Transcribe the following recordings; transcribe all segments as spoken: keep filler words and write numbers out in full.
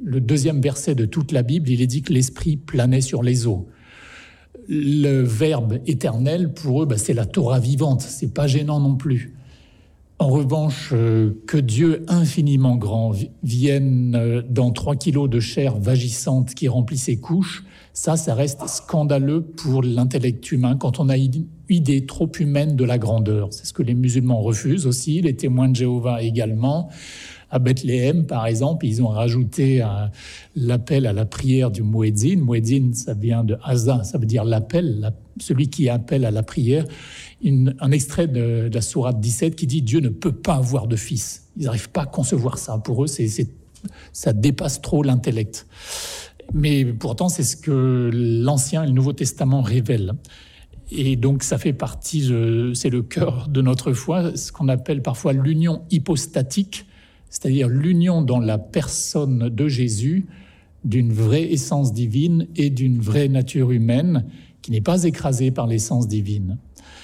le deuxième verset de toute la Bible, il est dit que l'Esprit planait sur les eaux. Le Verbe éternel, pour eux, bah, c'est la Torah vivante, c'est pas gênant non plus. En revanche, euh, que Dieu infiniment grand vienne euh, dans trois kilos de chair vagissante qui remplit ses couches, ça, ça reste scandaleux pour l'intellect humain quand on a une idée trop humaine de la grandeur. C'est ce que les musulmans refusent aussi, les témoins de Jéhovah également. À Bethléem, par exemple, ils ont rajouté un, l'appel à la prière du Mouezzin. Mouezzin, ça vient de Azan, ça veut dire l'appel, la, celui qui appelle à la prière. Une, un extrait de, de la sourate dix-sept qui dit « Dieu ne peut pas avoir de fils ». Ils n'arrivent pas à concevoir ça. Pour eux, c'est, c'est, ça dépasse trop l'intellect. Mais pourtant, c'est ce que l'Ancien et le Nouveau Testament révèlent. Et donc, ça fait partie, c'est le cœur de notre foi, ce qu'on appelle parfois l'union hypostatique, c'est-à-dire l'union dans la personne de Jésus d'une vraie essence divine et d'une vraie nature humaine qui n'est pas écrasée par l'essence divine.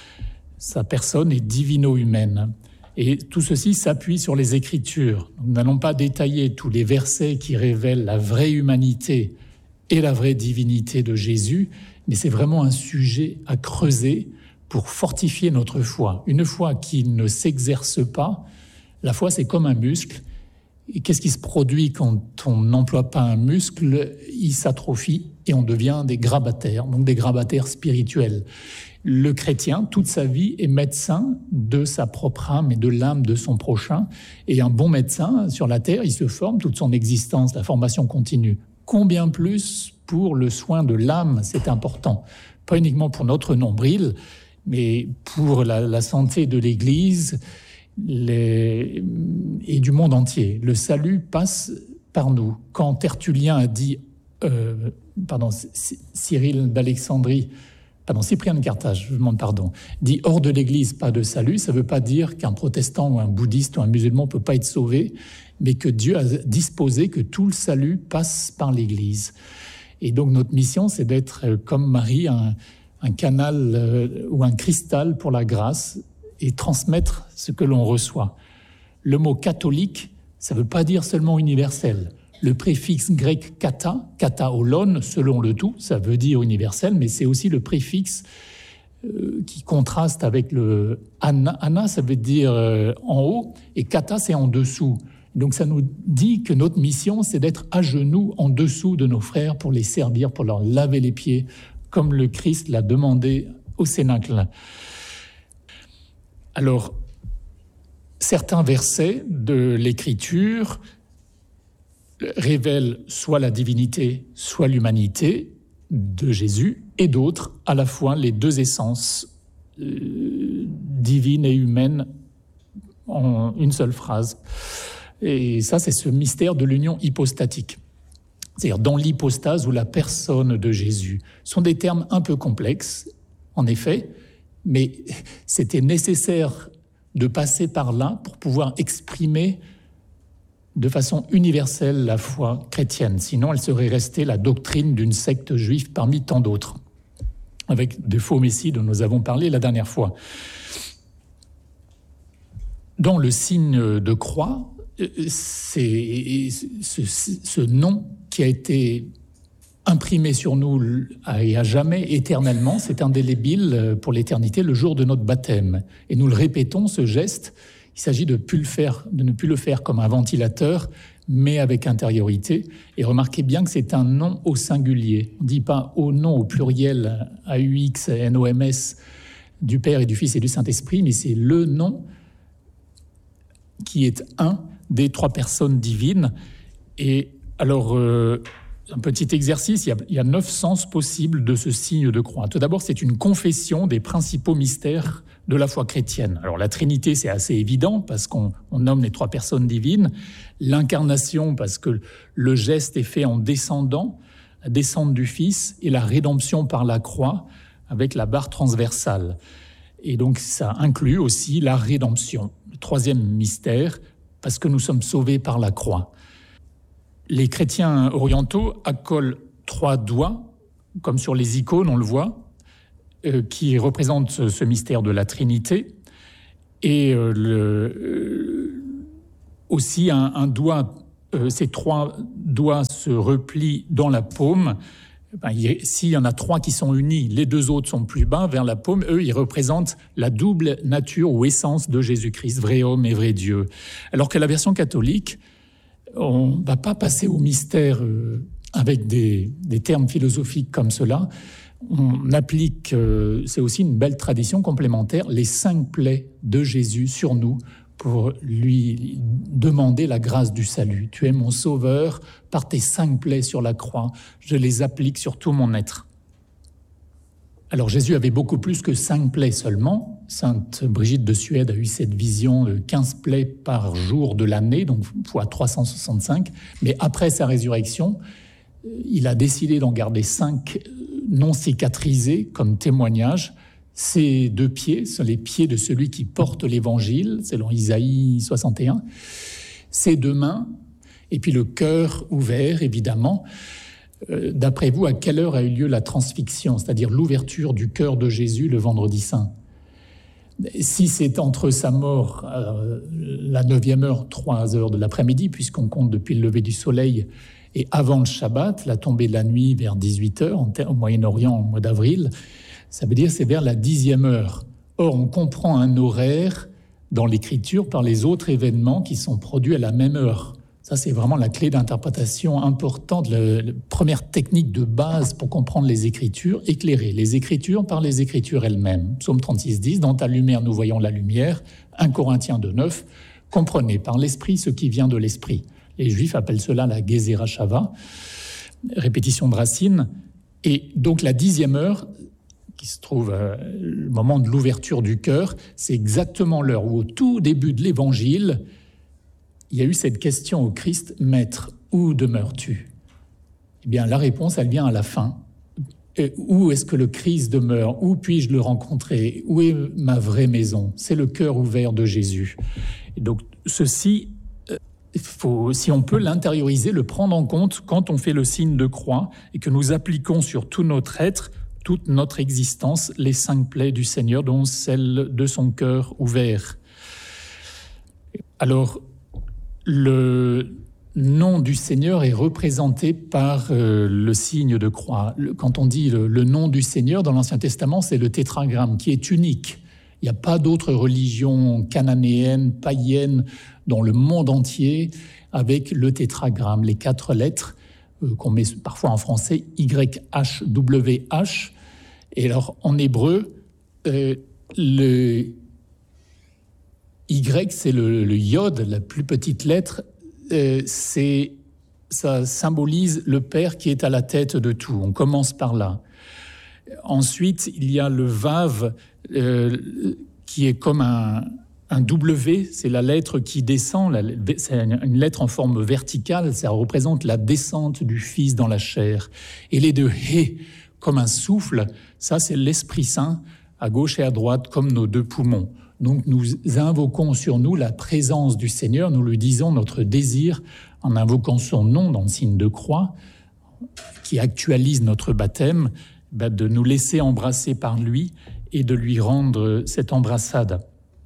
Sa personne est divino-humaine. Et tout ceci s'appuie sur les Écritures. Nous n'allons pas détailler tous les versets qui révèlent la vraie humanité et la vraie divinité de Jésus, mais c'est vraiment un sujet à creuser pour fortifier notre foi. Une foi qui ne s'exerce pas, la foi c'est comme un muscle. Et qu'est-ce qui se produit quand on n'emploie pas un muscle ? Il s'atrophie et on devient des grabataires, donc des grabataires spirituels. Le chrétien, toute sa vie, est médecin de sa propre âme et de l'âme de son prochain. Et un bon médecin, sur la terre, il se forme toute son existence, la formation continue. Combien plus pour le soin de l'âme, c'est important. Pas uniquement pour notre nombril, mais pour la, la santé de l'Église les, et du monde entier. Le salut passe par nous. Quand Tertullien a dit, euh, pardon, Cyril d'Alexandrie, pardon, Cyprien de Carthage, je vous demande pardon, dit « hors de l'Église, pas de salut », ça ne veut pas dire qu'un protestant ou un bouddhiste ou un musulman ne peut pas être sauvé, mais que Dieu a disposé que tout le salut passe par l'Église. Et donc notre mission, c'est d'être, comme Marie, un, un canal euh, ou un cristal pour la grâce et transmettre ce que l'on reçoit. Le mot catholique, ça ne veut pas dire seulement universel. Le préfixe grec kata, kataolon, selon le tout, ça veut dire universel, mais c'est aussi le préfixe euh, qui contraste avec le ana. Ana, ça veut dire euh, en haut, et kata, c'est en dessous. Donc ça nous dit que notre mission, c'est d'être à genoux en dessous de nos frères pour les servir, pour leur laver les pieds, comme le Christ l'a demandé au Cénacle. Alors, certains versets de l'Écriture révèlent soit la divinité, soit l'humanité de Jésus, et d'autres, à la fois, les deux essences euh, divines et humaines en une seule phrase. Et ça, c'est ce mystère de l'union hypostatique. C'est-à-dire dans l'hypostase ou la personne de Jésus. Ce sont des termes un peu complexes, en effet, mais c'était nécessaire de passer par là pour pouvoir exprimer de façon universelle la foi chrétienne. Sinon, elle serait restée la doctrine d'une secte juive parmi tant d'autres, avec de faux messies dont nous avons parlé la dernière fois. Dans le signe de croix, c'est ce, ce nom qui a été imprimé sur nous et à jamais, éternellement, c'est indélébile pour l'éternité, le jour de notre baptême. Et nous le répétons, ce geste, il s'agit de, plus le faire, de ne plus le faire comme un ventilateur, mais avec intériorité. Et remarquez bien que c'est un nom au singulier. On ne dit pas au nom au pluriel, A U X, N O M S, du Père et du Fils et du Saint-Esprit, mais c'est le nom qui est un des trois personnes divines. Et alors, euh, un petit exercice, il y, a, il y a neuf sens possibles de ce signe de croix. Tout d'abord, c'est une confession des principaux mystères de la foi chrétienne. Alors, la Trinité, c'est assez évident, parce qu'on on nomme les trois personnes divines. L'incarnation, parce que le geste est fait en descendant, la descente du Fils, et la rédemption par la croix, avec la barre transversale. Et donc, ça inclut aussi la rédemption. Le troisième mystère, parce que nous sommes sauvés par la croix. Les chrétiens orientaux accolent trois doigts, comme sur les icônes, on le voit, euh, qui représentent ce, ce mystère de la Trinité, et euh, le, euh, aussi un, un doigt euh, ces trois doigts se replient dans la paume, ben, il, s'il y en a trois qui sont unis, les deux autres sont plus bas vers la paume, eux, ils représentent la double nature ou essence de Jésus-Christ, vrai homme et vrai Dieu. Alors que la version catholique, on ne va pas passer au mystère euh, avec des, des termes philosophiques comme cela. On applique, euh, c'est aussi une belle tradition complémentaire, les cinq plaies de Jésus sur nous pour lui demander la grâce du salut. Tu es mon sauveur, par tes cinq plaies sur la croix, je les applique sur tout mon être. Alors Jésus avait beaucoup plus que cinq plaies seulement. Sainte Brigitte de Suède a eu cette vision de quinze plaies par jour de l'année, donc fois trois cent soixante-cinq. Mais après sa résurrection, il a décidé d'en garder cinq non cicatrisés comme témoignage. Ces deux pieds sont les pieds de celui qui porte l'évangile, selon Isaïe soixante et un. Ces deux mains, et puis le cœur ouvert, évidemment. Euh, d'après vous, à quelle heure a eu lieu la transfixion, c'est-à-dire l'ouverture du cœur de Jésus le vendredi saint? Si c'est entre sa mort, euh, la neuvième heure, trois heures de l'après-midi, puisqu'on compte depuis le lever du soleil, et avant le Shabbat, la tombée de la nuit vers dix-huit heures, au Moyen-Orient au mois d'avril, ça veut dire que c'est vers la dixième heure. Or, on comprend un horaire dans l'Écriture par les autres événements qui sont produits à la même heure. Ça, c'est vraiment la clé d'interprétation importante, la première technique de base pour comprendre les Écritures, éclairer les Écritures par les Écritures elles-mêmes. Psaume trente-six dix, « Dans ta lumière, nous voyons la lumière ». un Corinthiens deux neuf, « Comprenez par l'Esprit ce qui vient de l'Esprit ». Les Juifs appellent cela la Gezerah Shava, répétition de Racine. Et donc la dixième heure, qui se trouve euh, le moment de l'ouverture du cœur, c'est exactement l'heure où, au tout début de l'Évangile, il y a eu cette question au Christ, « Maître, où demeures-tu » Eh bien, la réponse, elle vient à la fin. Et où est-ce que le Christ demeure? Où puis-je le rencontrer? Où est ma vraie maison? C'est le cœur ouvert de Jésus. Et donc, ceci... Il faut, si on peut l'intérioriser, le prendre en compte quand on fait le signe de croix et que nous appliquons sur tout notre être, toute notre existence, les cinq plaies du Seigneur, dont celle de son cœur ouvert. Alors, le nom du Seigneur est représenté par euh, le signe de croix. Le, quand on dit le, le nom du Seigneur dans l'Ancien Testament, c'est le tétragramme qui est unique. Il n'y a pas d'autre religion cananéenne, païenne, dans le monde entier, avec le tétragramme, les quatre lettres euh, qu'on met parfois en français, Y H W H. Et alors, en hébreu, euh, le Y, c'est le, le yod, la plus petite lettre, euh, c'est, ça symbolise le Père qui est à la tête de tout. On commence par là. Ensuite, il y a le Vav, euh, qui est comme un... Un W, c'est la lettre qui descend, c'est une lettre en forme verticale, ça représente la descente du Fils dans la chair. Et les deux Hé, comme un souffle, ça c'est l'Esprit Saint, à gauche et à droite, comme nos deux poumons. Donc nous invoquons sur nous la présence du Seigneur, nous lui disons notre désir en invoquant son nom dans le signe de croix, qui actualise notre baptême, ben de nous laisser embrasser par lui et de lui rendre cette embrassade.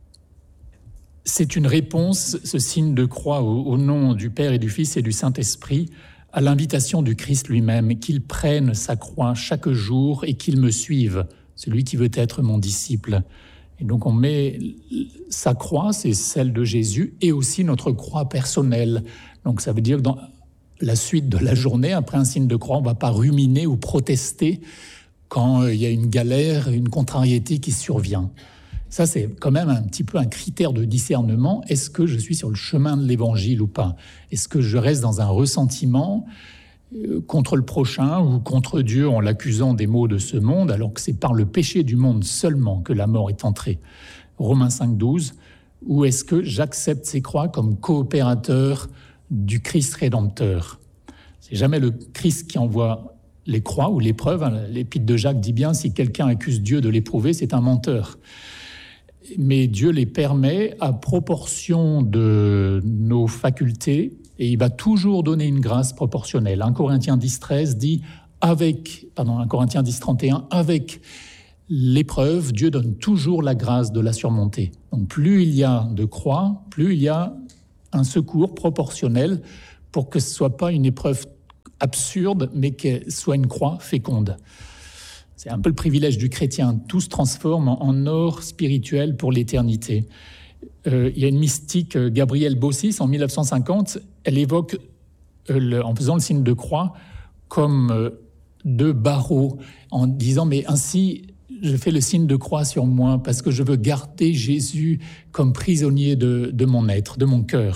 C'est une réponse, ce signe de croix, au, au nom du Père et du Fils et du Saint-Esprit, à l'invitation du Christ lui-même, qu'il prenne sa croix chaque jour et qu'il me suive, celui qui veut être mon disciple. Et donc on met sa croix, c'est celle de Jésus, et aussi notre croix personnelle. Donc ça veut dire que dans la suite de la journée, après un signe de croix, on ne va pas ruminer ou protester quand il y a une galère, une contrariété qui survient. Ça, c'est quand même un petit peu un critère de discernement. Est-ce que je suis sur le chemin de l'Évangile ou pas? Est-ce que je reste dans un ressentiment contre le prochain ou contre Dieu en l'accusant des maux de ce monde, alors que c'est par le péché du monde seulement que la mort est entrée? Romains cinq douze. Ou est-ce que j'accepte ces croix comme coopérateur du Christ rédempteur? C'est jamais le Christ qui envoie les croix ou l'épreuve. L'épître de Jacques dit bien, si quelqu'un accuse Dieu de l'éprouver, c'est un menteur. Mais Dieu les permet à proportion de nos facultés et il va toujours donner une grâce proportionnelle. un Corinthiens dix treize dit avec, pardon, un Corinthiens dix trente et un, avec l'épreuve, Dieu donne toujours la grâce de la surmonter. Donc plus il y a de croix, plus il y a un secours proportionnel pour que ce ne soit pas une épreuve absurde, mais qu'elle soit une croix féconde. C'est un peu le privilège du chrétien. Tout se transforme en or spirituel pour l'éternité. Euh, il y a une mystique, Gabrielle Bossis, en mille neuf cent cinquante, elle évoque, euh, le, en faisant le signe de croix, comme euh, deux barreaux, en disant « mais ainsi, je fais le signe de croix sur moi parce que je veux garder Jésus comme prisonnier de, de mon être, de mon cœur ».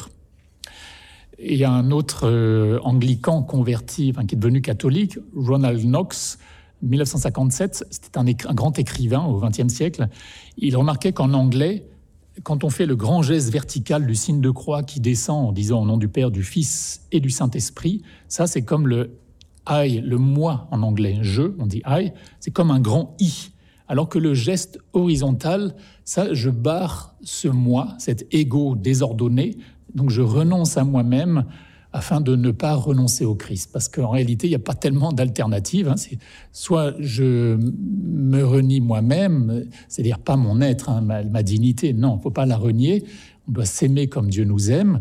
Et il y a un autre euh, anglican converti, enfin, qui est devenu catholique, Ronald Knox, mille neuf cent cinquante-sept, c'était un, un grand écrivain au vingtième siècle. Il remarquait qu'en anglais, quand on fait le grand geste vertical du signe de croix qui descend en disant au nom du Père, du Fils et du Saint-Esprit, ça c'est comme le I, le moi en anglais, je, on dit I, c'est comme un grand I. Alors que le geste horizontal, ça, je barre ce moi, cet ego désordonné, donc je renonce à moi-même afin de ne pas renoncer au Christ. Parce qu'en réalité, il n'y a pas tellement d'alternatives. Hein. C'est soit je me renie moi-même, c'est-à-dire pas mon être, hein, ma, ma dignité, non, il ne faut pas la renier, on doit s'aimer comme Dieu nous aime.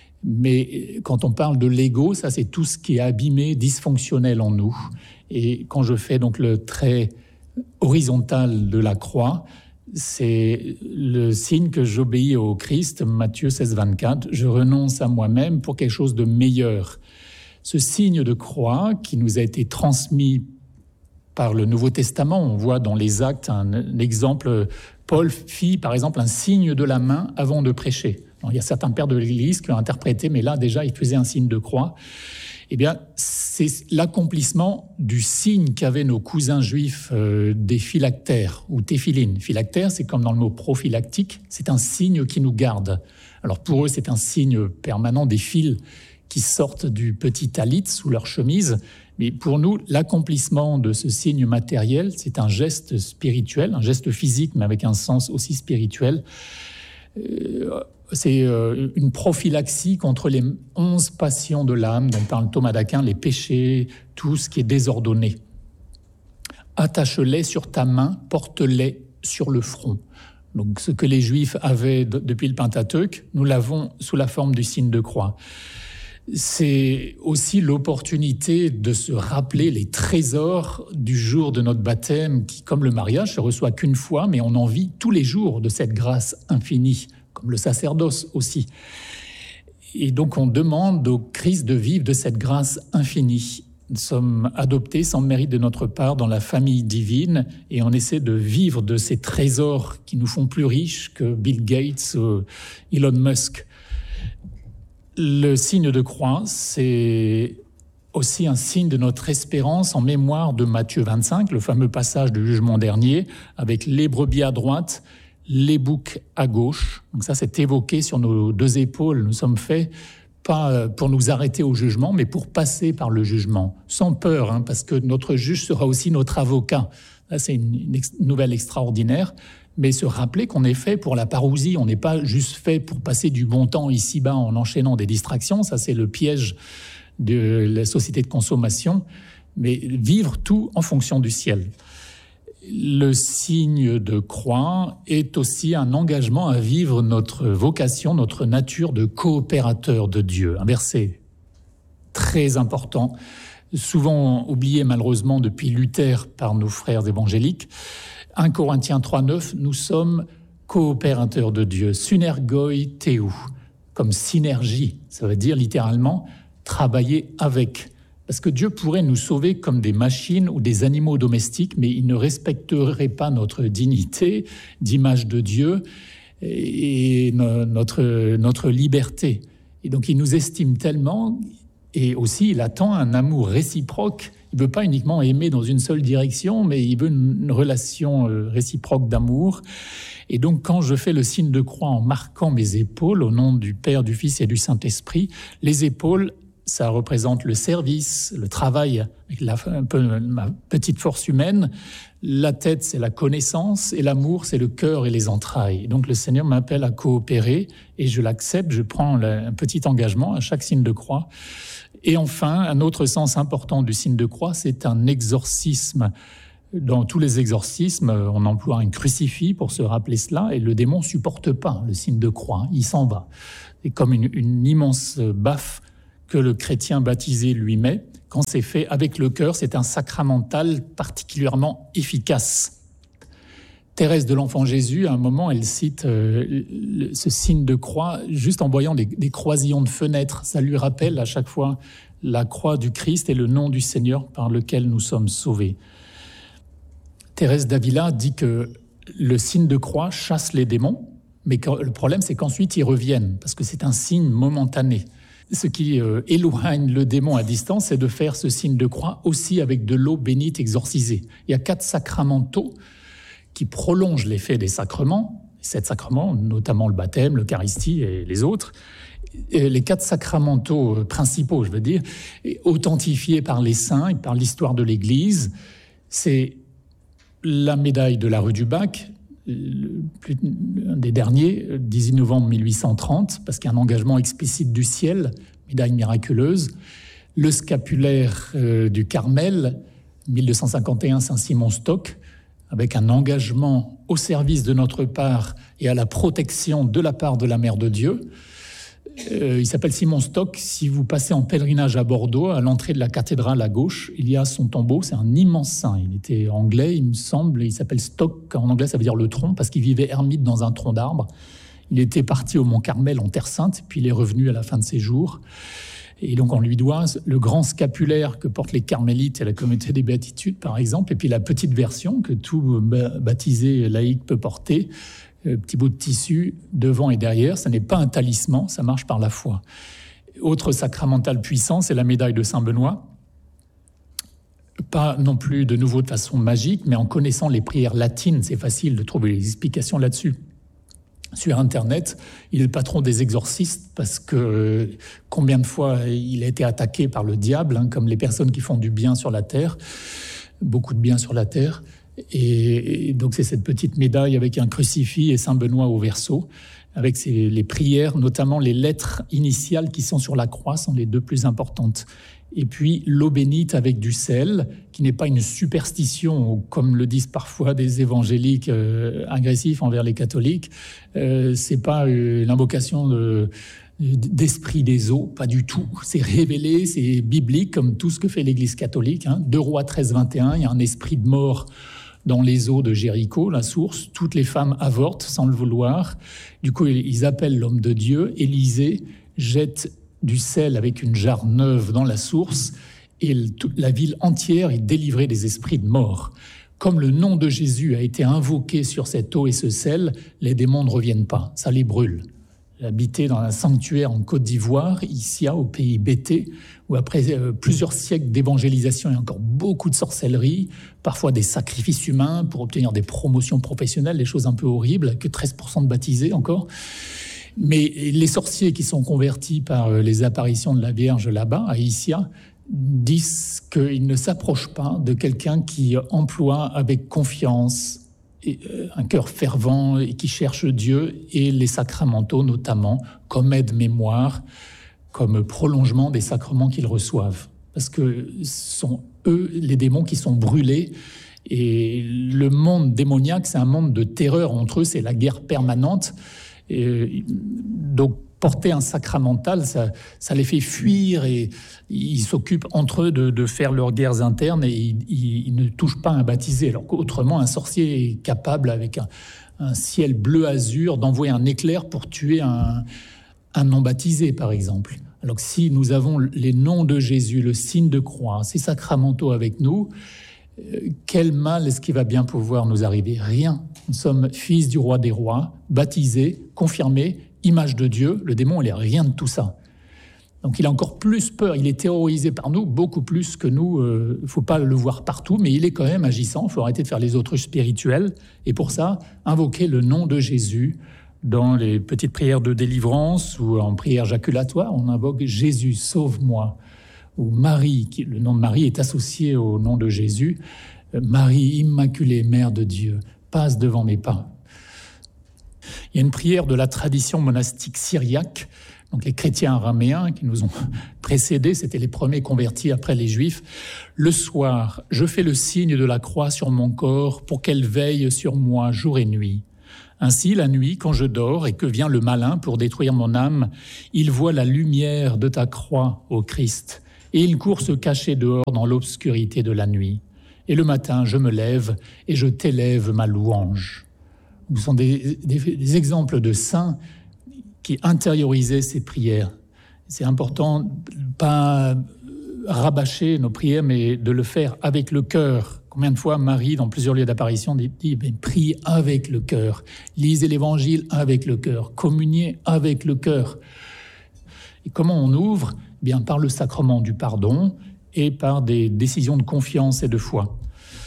Mais quand on parle de l'ego, ça c'est tout ce qui est abîmé, dysfonctionnel en nous. Et quand je fais donc le trait horizontal de la croix, c'est le signe que j'obéis au Christ, Matthieu seize, vingt-quatre, je renonce à moi-même pour quelque chose de meilleur. Ce signe de croix qui nous a été transmis par le Nouveau Testament, on voit dans les Actes un, un exemple, Paul fit par exemple un signe de la main avant de prêcher. Alors, il y a certains pères de l'Église qui ont interprété, mais là déjà il faisait un signe de croix. Eh bien, c'est l'accomplissement du signe qu'avaient nos cousins juifs euh, des phylactères ou téphilines. Phylactère, c'est comme dans le mot prophylactique, c'est un signe qui nous garde. Alors pour eux, c'est un signe permanent des fils qui sortent du petit talit sous leur chemise. Mais pour nous, l'accomplissement de ce signe matériel, c'est un geste spirituel, un geste physique, mais avec un sens aussi spirituel. Euh, C'est une prophylaxie contre les onze passions de l'âme dont parle Thomas d'Aquin, les péchés, tout ce qui est désordonné. Attache-les sur ta main, porte-les sur le front. Donc ce que les Juifs avaient depuis le Pentateuque, nous l'avons sous la forme du signe de croix. C'est aussi l'opportunité de se rappeler les trésors du jour de notre baptême qui, comme le mariage, se reçoit qu'une fois, mais on en vit tous les jours de cette grâce infinie, comme le sacerdoce aussi. Et donc on demande au Christ de vivre de cette grâce infinie. Nous sommes adoptés sans mérite de notre part dans la famille divine et on essaie de vivre de ces trésors qui nous font plus riches que Bill Gates ou Elon Musk. Le signe de croix, c'est aussi un signe de notre espérance en mémoire de Matthieu vingt-cinq, le fameux passage du jugement dernier, avec les brebis à droite, les boucs à gauche. Donc ça, c'est évoqué sur nos deux épaules. Nous sommes faits pas pour nous arrêter au jugement, mais pour passer par le jugement, sans peur, hein, parce que notre juge sera aussi notre avocat. Là, c'est une, une ex- nouvelle extraordinaire, mais se rappeler qu'on est fait pour la parousie. On n'est pas juste fait pour passer du bon temps ici-bas en enchaînant des distractions. Ça, c'est le piège de la société de consommation, mais vivre tout en fonction du ciel. Le signe de croix est aussi un engagement à vivre notre vocation, notre nature de coopérateur de Dieu. Un verset très important, souvent oublié malheureusement depuis Luther par nos frères évangéliques. un Corinthiens trois, neuf, nous sommes coopérateurs de Dieu, synergoi theou, comme synergie, ça veut dire littéralement travailler avec. Parce que Dieu pourrait nous sauver comme des machines ou des animaux domestiques, mais il ne respecterait pas notre dignité d'image de Dieu et notre, notre liberté. Et donc il nous estime tellement, et aussi il attend un amour réciproque. Il ne veut pas uniquement aimer dans une seule direction, mais il veut une relation réciproque d'amour. Et donc quand je fais le signe de croix en marquant mes épaules au nom du Père, du Fils et du Saint-Esprit, les épaules, ça représente le service, le travail, avec la, un peu ma petite force humaine. La tête, c'est la connaissance, et l'amour, c'est le cœur et les entrailles. Donc le Seigneur m'appelle à coopérer, et je l'accepte, je prends un petit engagement à chaque signe de croix. Et enfin, un autre sens important du signe de croix, c'est un exorcisme. Dans tous les exorcismes, on emploie un crucifix pour se rappeler cela, et le démon ne supporte pas le signe de croix, il s'en va. C'est comme une, une immense baffe que le chrétien baptisé lui met. Quand c'est fait avec le cœur, c'est un sacramental particulièrement efficace. Thérèse de l'Enfant Jésus, à un moment, elle cite euh, ce signe de croix juste en voyant des, des croisillons de fenêtres. Ça lui rappelle à chaque fois la croix du Christ et le nom du Seigneur par lequel nous sommes sauvés. Thérèse d'Avila dit que le signe de croix chasse les démons, mais que le problème, c'est qu'ensuite ils reviennent, parce que c'est un signe momentané. Ce qui euh, éloigne le démon à distance, c'est de faire ce signe de croix aussi avec de l'eau bénite exorcisée. Il y a quatre sacramentaux qui prolongent l'effet des sacrements, sept sacrements, notamment le baptême, l'Eucharistie et les autres. Et les quatre sacramentaux principaux, je veux dire, authentifiés par les saints et par l'histoire de l'Église, c'est la médaille de la rue du Bac, un des derniers, dix-huit novembre mille huit cent trente, parce qu'il y a un engagement explicite du ciel, médaille miraculeuse. Le scapulaire euh, du Carmel, mille deux cent cinquante et un, Saint-Simon-Stock, avec un engagement au service de notre part et à la protection de la part de la Mère de Dieu. Euh, il s'appelle Simon Stock. Si vous passez en pèlerinage à Bordeaux, à l'entrée de la cathédrale à gauche, il y a son tombeau. C'est un immense saint. Il était anglais, il me semble. Il s'appelle Stock. En anglais, ça veut dire le tronc, parce qu'il vivait ermite dans un tronc d'arbre. Il était parti au Mont Carmel en Terre Sainte, puis il est revenu à la fin de ses jours. Et donc, on lui doit le grand scapulaire que portent les carmélites et la communauté des béatitudes, par exemple, et puis la petite version que tout baptisé laïque peut porter, petit bout de tissu devant et derrière. Ça n'est pas un talisman, ça marche par la foi. Autre sacramental puissant, c'est la médaille de Saint-Benoît. Pas non plus de nouveau de façon magique, mais en connaissant les prières latines, c'est facile de trouver les explications là-dessus. Sur Internet, il est le patron des exorcistes parce que euh, combien de fois il a été attaqué par le diable, hein, comme les personnes qui font du bien sur la terre, beaucoup de bien sur la terre. Et, et donc c'est cette petite médaille avec un crucifix et Saint Benoît au verso, avec ses, les prières, notamment les lettres initiales qui sont sur la croix, sont les deux plus importantes. Et puis l'eau bénite avec du sel, qui n'est pas une superstition, comme le disent parfois des évangéliques euh, agressifs envers les catholiques. Euh, c'est pas une invocation de, d'esprit des eaux, pas du tout. C'est révélé, c'est biblique, comme tout ce que fait l'Église catholique. Hein. deux Rois treize, vingt et un, il y a un esprit de mort dans les eaux de Jéricho, la source. Toutes les femmes avortent sans le vouloir. Du coup, ils appellent l'homme de Dieu. Élisée jette du sel avec une jarre neuve dans la source, et la ville entière est délivrée des esprits de mort. Comme le nom de Jésus a été invoqué sur cette eau et ce sel, les démons ne reviennent pas, ça les brûle. J'habitais dans un sanctuaire en Côte d'Ivoire, ici au pays Bété, où après euh, plusieurs siècles d'évangélisation, il y a encore beaucoup de sorcellerie, parfois des sacrifices humains pour obtenir des promotions professionnelles, des choses un peu horribles, que treize pour cent de baptisés encore. Mais les sorciers qui sont convertis par les apparitions de la Vierge là-bas, à Issia, disent qu'ils ne s'approchent pas de quelqu'un qui emploie avec confiance un cœur fervent et qui cherche Dieu et les sacramentaux notamment, comme aide-mémoire, comme prolongement des sacrements qu'ils reçoivent. Parce que ce sont eux, les démons, qui sont brûlés. Et le monde démoniaque, c'est un monde de terreur entre eux, c'est la guerre permanente. Et donc, porter un sacramental, ça, ça les fait fuir et ils s'occupent entre eux de, de faire leurs guerres internes et ils, ils, ils ne touchent pas un baptisé. Alors qu'autrement, un sorcier est capable, avec un, un ciel bleu-azur, d'envoyer un éclair pour tuer un, un non-baptisé, par exemple. Alors que si nous avons les noms de Jésus, le signe de croix, ces sacramentaux avec nous, euh, quel mal est-ce qui va bien pouvoir nous arriver? Rien. Nous sommes fils du roi des rois, baptisés, confirmés, image de Dieu. Le démon, il n'est rien de tout ça. Donc il a encore plus peur, il est terrorisé par nous, beaucoup plus que nous. Il euh, ne faut pas le voir partout, mais il est quand même agissant. Il faut arrêter de faire les autruches spirituelles. Et pour ça, invoquer le nom de Jésus dans les petites prières de délivrance ou en prière jaculatoire. On invoque Jésus, sauve-moi. Ou Marie, qui, le nom de Marie est associé au nom de Jésus. Marie, Immaculée, Mère de Dieu, passe devant mes pas. Il y a une prière de la tradition monastique syriaque, donc les chrétiens araméens qui nous ont précédés, c'était les premiers convertis après les Juifs. Le soir, je fais le signe de la croix sur mon corps pour qu'elle veille sur moi jour et nuit. Ainsi, la nuit, quand je dors et que vient le malin pour détruire mon âme, il voit la lumière de ta croix, ô Christ, et il court se cacher dehors dans l'obscurité de la nuit. Et le matin, je me lève et je t'élève ma louange. Ce sont des, des, des exemples de saints qui intériorisaient ces prières. C'est important de ne pas rabâcher nos prières, mais de le faire avec le cœur. Combien de fois Marie, dans plusieurs lieux d'apparition, dit, dit « prie avec le cœur, lisez l'Évangile avec le cœur, communiez avec le cœur ». Et comment on ouvre ? Eh bien, par le sacrement du pardon et par des décisions de confiance et de foi.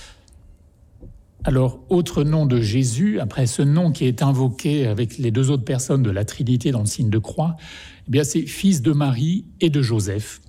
Alors, autre nom de Jésus, après ce nom qui est invoqué avec les deux autres personnes de la Trinité dans le signe de croix, eh bien, c'est fils de Marie et de Joseph.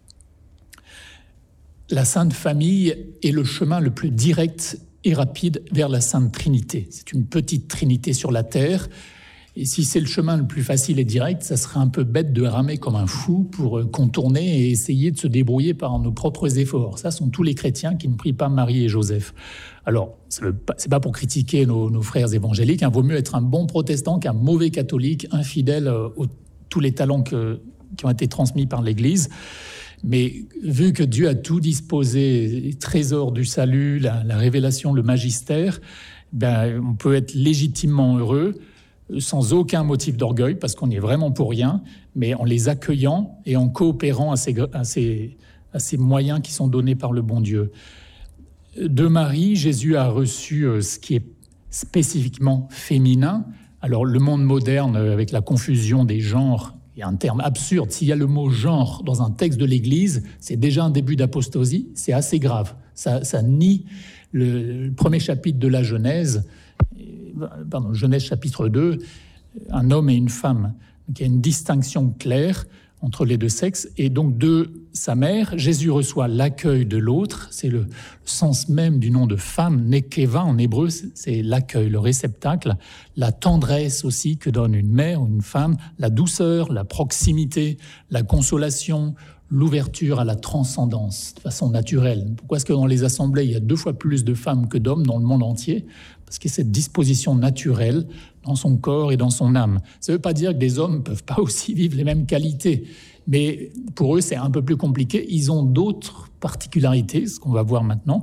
La Sainte Famille est le chemin le plus direct et rapide vers la Sainte Trinité. C'est une petite Trinité sur la terre. Et si c'est le chemin le plus facile et direct, ça serait un peu bête de ramer comme un fou pour contourner et essayer de se débrouiller par nos propres efforts. Ça sont tous les chrétiens qui ne prient pas Marie et Joseph. Alors, c'est pas pour critiquer nos, nos frères évangéliques. Il hein, vaut mieux être un bon protestant qu'un mauvais catholique, infidèle à tous les talents que, qui ont été transmis par l'Église. Mais vu que Dieu a tout disposé, les trésors du salut, la, la révélation, le magistère, ben, on peut être légitimement heureux, sans aucun motif d'orgueil, parce qu'on n'y est vraiment pour rien, mais en les accueillant et en coopérant à ces, à ces, à ces moyens qui sont donnés par le bon Dieu. De Marie, Jésus a reçu ce qui est spécifiquement féminin. Alors le monde moderne, avec la confusion des genres, il y a un terme absurde. S'il y a le mot « genre » dans un texte de l'Église, c'est déjà un début d'apostasie, c'est assez grave. Ça, ça nie le, le premier chapitre de la Genèse, pardon, Genèse chapitre deux, un homme et une femme. Donc, il y a une distinction claire entre les deux sexes. Et donc, de sa mère, Jésus reçoit l'accueil de l'autre. C'est le sens même du nom de femme. Nekeva, en hébreu, c'est l'accueil, le réceptacle. La tendresse aussi que donne une mère ou une femme. La douceur, la proximité, la consolation, l'ouverture à la transcendance de façon naturelle. Pourquoi est-ce que dans les assemblées, il y a deux fois plus de femmes que d'hommes dans le monde entier ? Parce qu'il y a cette disposition naturelle dans son corps et dans son âme. Ça ne veut pas dire que des hommes ne peuvent pas aussi vivre les mêmes qualités, mais pour eux, c'est un peu plus compliqué. Ils ont d'autres particularités, ce qu'on va voir maintenant.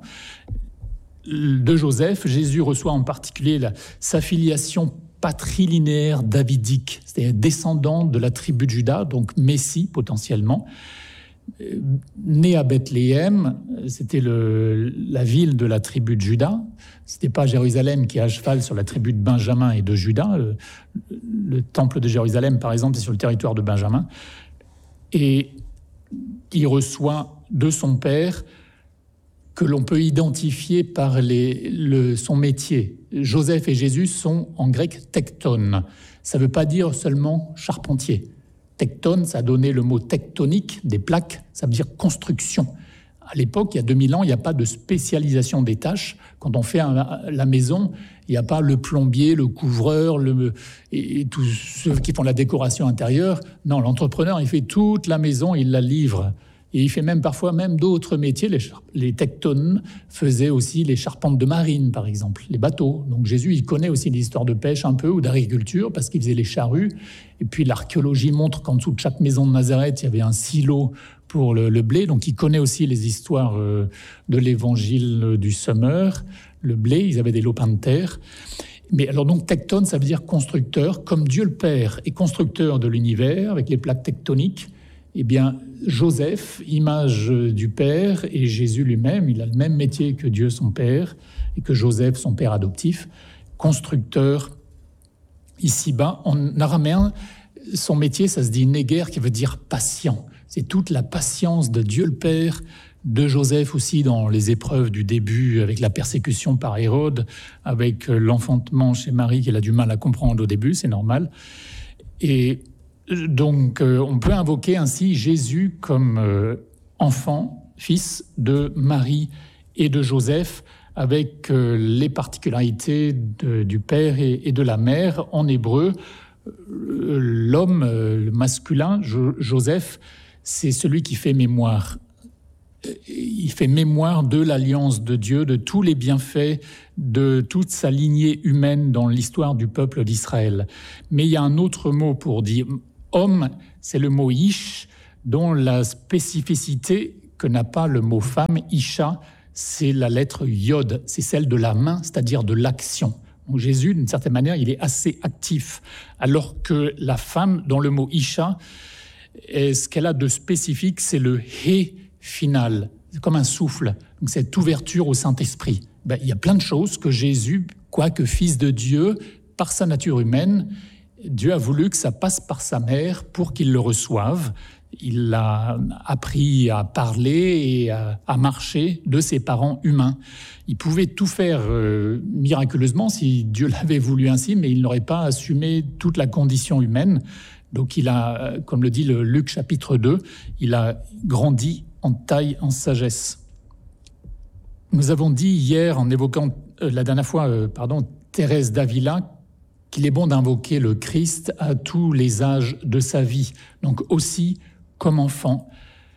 De Joseph, Jésus reçoit en particulier la, sa filiation patrilinéaire davidique, c'est-à-dire descendant de la tribu de Juda, donc Messie potentiellement. Né à Bethléem, c'était le, la ville de la tribu de Juda. C'était pas Jérusalem qui est à cheval sur la tribu de Benjamin et de Juda. Le, le temple de Jérusalem, par exemple, est sur le territoire de Benjamin. Et il reçoit de son père, que l'on peut identifier par les, le, son métier. Joseph et Jésus sont en grec tecton. Ça ne veut pas dire seulement charpentier. Tecton, ça a donné le mot tectonique, des plaques, ça veut dire construction. À l'époque, il y a deux mille ans, il n'y a pas de spécialisation des tâches. Quand on fait un, la maison, il n'y a pas le plombier, le couvreur le, et, et tous ceux qui font la décoration intérieure. Non, l'entrepreneur, il fait toute la maison, il la livre. Et il fait même parfois même d'autres métiers. Les, les tectones faisaient aussi les charpentes de marine, par exemple, les bateaux. Donc Jésus, il connaît aussi l'histoire de pêche un peu ou d'agriculture parce qu'il faisait les charrues. Et puis l'archéologie montre qu'en dessous de chaque maison de Nazareth, il y avait un silo pour le, le blé. Donc il connaît aussi les histoires euh, de l'évangile du semeur. Le blé, ils avaient des lopins de terre. Mais alors donc tectone, ça veut dire constructeur. Comme Dieu le Père est constructeur de l'univers avec les plaques tectoniques, eh bien, Joseph, image du Père, et Jésus lui-même, il a le même métier que Dieu son Père, et que Joseph, son père adoptif, constructeur ici-bas. En araméen, son métier, ça se dit néger, qui veut dire patient. C'est toute la patience de Dieu le Père, de Joseph aussi dans les épreuves du début, avec la persécution par Hérode, avec l'enfantement chez Marie, qu'elle a du mal à comprendre au début, c'est normal. Et donc, euh, on peut invoquer ainsi Jésus comme euh, enfant, fils de Marie et de Joseph, avec euh, les particularités de, du père et, et de la mère. En hébreu, euh, l'homme, euh, le masculin, jo- Joseph, c'est celui qui fait mémoire. il fait mémoire de l'alliance de Dieu, de tous les bienfaits, de toute sa lignée humaine dans l'histoire du peuple d'Israël. Mais il y a un autre mot pour dire homme, c'est le mot ish, dont la spécificité que n'a pas le mot femme, isha, c'est la lettre yod, c'est celle de la main, c'est-à-dire de l'action. Donc Jésus, d'une certaine manière, il est assez actif, alors que la femme, dans le mot isha, ce qu'elle a de spécifique, c'est le hé final, c'est comme un souffle, donc cette ouverture au Saint-Esprit. Ben, il y a plein de choses que Jésus, quoique fils de Dieu, par sa nature humaine, Dieu a voulu que ça passe par sa mère pour qu'il le reçoive. Il a appris à parler et à, à marcher de ses parents humains. Il pouvait tout faire euh, miraculeusement si Dieu l'avait voulu ainsi, mais il n'aurait pas assumé toute la condition humaine. Donc il a, comme le dit le Luc chapitre deux, il a grandi en taille, en sagesse. Nous avons dit hier, en évoquant euh, la dernière fois, euh, pardon, Thérèse d'Avila, qu'il est bon d'invoquer le Christ à tous les âges de sa vie, donc aussi comme enfant,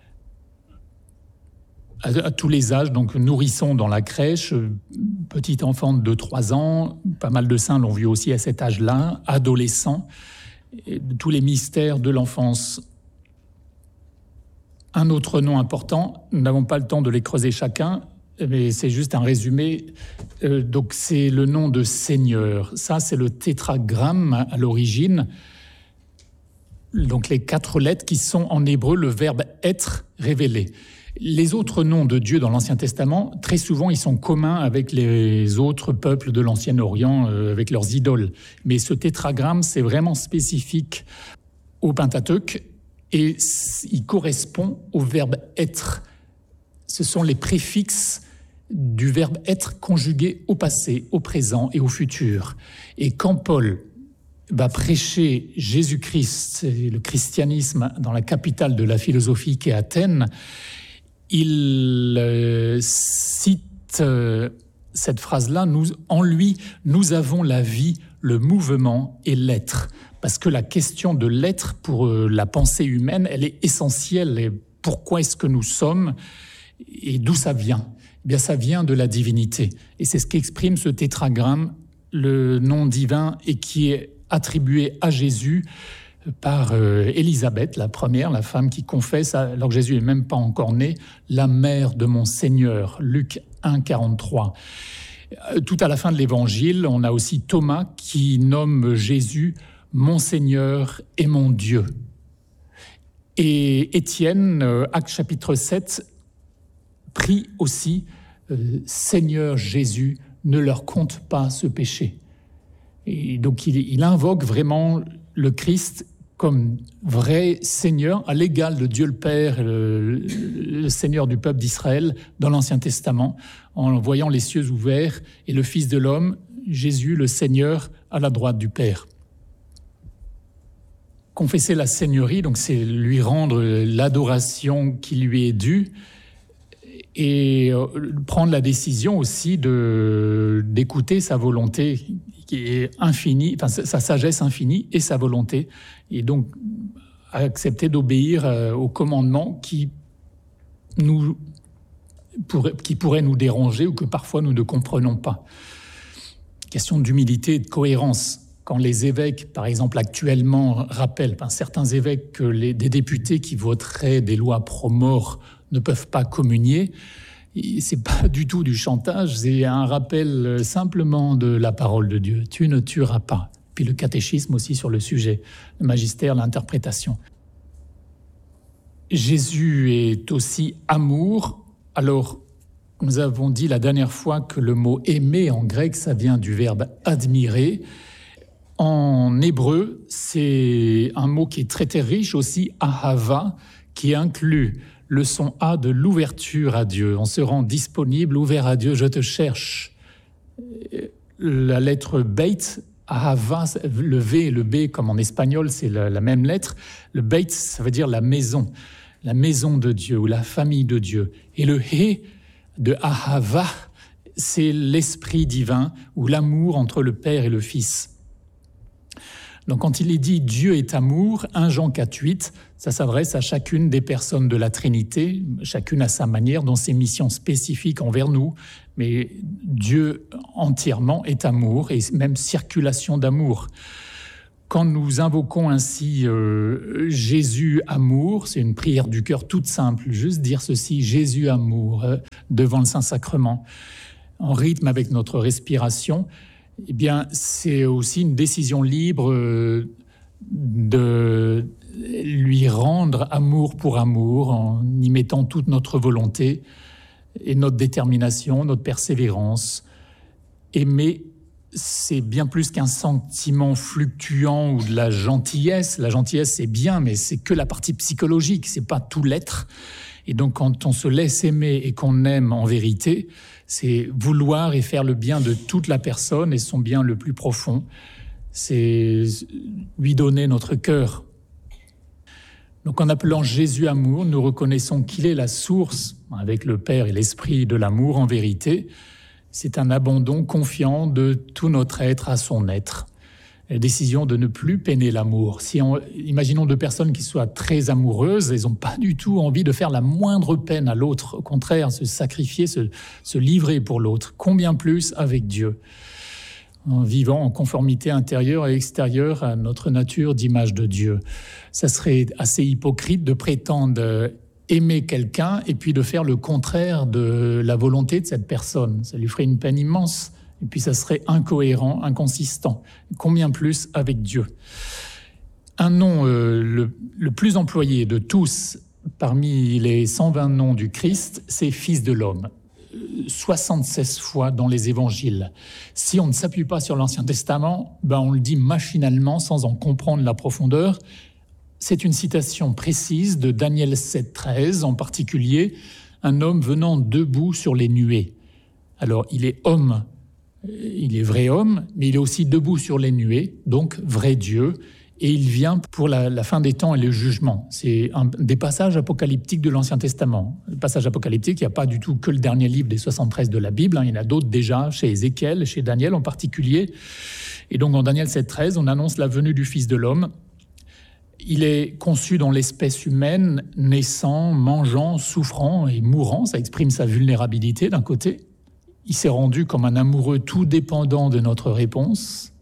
à, à tous les âges, donc nourrisson dans la crèche, petit enfant de trois ans, pas mal de saints l'ont vu aussi à cet âge-là, adolescent, et tous les mystères de l'enfance. Un autre nom important, nous n'avons pas le temps de les creuser chacun, mais c'est juste un résumé. Euh, donc c'est le nom de Seigneur. Ça, c'est le tétragramme à l'origine. Donc les quatre lettres qui sont en hébreu le verbe être révélé. Les autres noms de Dieu dans l'Ancien Testament, très souvent, ils sont communs avec les autres peuples de l'Ancien-Orient, euh, avec leurs idoles. Mais ce tétragramme, c'est vraiment spécifique au Pentateuque et il correspond au verbe être. Ce sont les préfixes du verbe être conjugué au passé, au présent et au futur. Et quand Paul va prêcher Jésus-Christ et le christianisme dans la capitale de la philosophie qu'est Athènes, il euh, cite euh, cette phrase-là, nous, en lui, nous avons la vie, le mouvement et l'être. Parce que la question de l'être pour euh, la pensée humaine, elle est essentielle. Et pourquoi est-ce que nous sommes et d'où ça vient ? Eh bien, ça vient de la divinité. Et c'est ce qu'exprime ce tétragramme, le nom divin, et qui est attribué à Jésus par euh, Élisabeth, la première, la femme qui confesse, alors que Jésus n'est même pas encore né, la mère de mon Seigneur, Luc un, quarante-trois. Tout à la fin de l'Évangile, on a aussi Thomas qui nomme Jésus mon Seigneur et mon Dieu. Et Étienne, euh, Actes chapitre sept, prie aussi euh, « Seigneur Jésus, ne leur compte pas ce péché ». Et donc il, il invoque vraiment le Christ comme vrai Seigneur, à l'égal de Dieu le Père, le, le Seigneur du peuple d'Israël dans l'Ancien Testament, en voyant les cieux ouverts et le Fils de l'homme, Jésus le Seigneur, à la droite du Père. Confesser la Seigneurie, donc c'est lui rendre l'adoration qui lui est due, et prendre la décision aussi de, d'écouter sa volonté qui est infinie, enfin sa sagesse infinie et sa volonté, et donc accepter d'obéir aux commandements qui, nous, pourraient, qui pourraient nous déranger ou que parfois nous ne comprenons pas. Question d'humilité et de cohérence. Quand les évêques, par exemple actuellement, rappellent, enfin, certains évêques, que les, des députés qui voteraient des lois pro-mort ne peuvent pas communier, c'est pas du tout du chantage, c'est un rappel simplement de la parole de Dieu. Tu ne tueras pas. Puis le catéchisme aussi sur le sujet, le magistère, l'interprétation. Jésus est aussi amour. Alors, nous avons dit la dernière fois que le mot aimer en grec, ça vient du verbe admirer. En hébreu, c'est un mot qui est très très riche aussi, ahava, qui inclut le son A de l'ouverture à Dieu. On se rend disponible, ouvert à Dieu, je te cherche. La lettre beit, ahava, le V et le B, comme en espagnol, c'est la, la même lettre. Le beit, ça veut dire la maison, la maison de Dieu ou la famille de Dieu. Et le He de ahava, c'est l'esprit divin ou l'amour entre le Père et le Fils. Donc quand il est dit « Dieu est amour », premier Jean quatre huit, ça s'adresse à chacune des personnes de la Trinité, chacune à sa manière, dans ses missions spécifiques envers nous, mais Dieu entièrement est amour, et même circulation d'amour. Quand nous invoquons ainsi euh, Jésus amour, c'est une prière du cœur toute simple, juste dire ceci, Jésus amour, euh, devant le Saint-Sacrement, en rythme avec notre respiration, eh bien, c'est aussi une décision libre euh, de lui rendre amour pour amour, en y mettant toute notre volonté et notre détermination, notre persévérance. Aimer, c'est bien plus qu'un sentiment fluctuant ou de la gentillesse. La gentillesse, c'est bien, mais c'est que la partie psychologique, c'est pas tout l'être. Et donc, quand on se laisse aimer et qu'on aime en vérité, c'est vouloir et faire le bien de toute la personne et son bien le plus profond. C'est lui donner notre cœur. Donc, en appelant Jésus amour, nous reconnaissons qu'il est la source, avec le Père et l'Esprit, de l'amour en vérité. C'est un abandon confiant de tout notre être à son être. La décision de ne plus peiner l'amour. Si on, imaginons deux personnes qui soient très amoureuses, elles n'ont pas du tout envie de faire la moindre peine à l'autre. Au contraire, se sacrifier, se, se livrer pour l'autre. Combien plus avec Dieu, en vivant en conformité intérieure et extérieure à notre nature d'image de Dieu. Ça serait assez hypocrite de prétendre aimer quelqu'un et puis de faire le contraire de la volonté de cette personne. Ça lui ferait une peine immense. Et puis ça serait incohérent, inconsistant. Combien plus avec Dieu. Un nom euh, le, le plus employé de tous parmi les cent vingt noms du Christ, c'est Fils de l'homme. soixante-seize fois dans les évangiles. Si on ne s'appuie pas sur l'Ancien Testament, ben on le dit machinalement sans en comprendre la profondeur. C'est une citation précise de Daniel sept treize, en particulier, un homme venant debout sur les nuées. Alors, il est homme, il est vrai homme, mais il est aussi debout sur les nuées, donc vrai Dieu, et il vient pour la, la fin des temps et le jugement. C'est un des passages apocalyptiques de l'Ancien Testament. Le passage apocalyptique, il n'y a pas du tout que le dernier livre des soixante-treize de la Bible, hein, il y en a d'autres déjà, chez Ézéchiel, chez Daniel en particulier. Et donc, en Daniel sept treize, on annonce la venue du Fils de l'homme. Il est conçu dans l'espèce humaine, naissant, mangeant, souffrant et mourant. Ça exprime sa vulnérabilité d'un côté. Il s'est rendu comme un amoureux tout dépendant de notre réponse.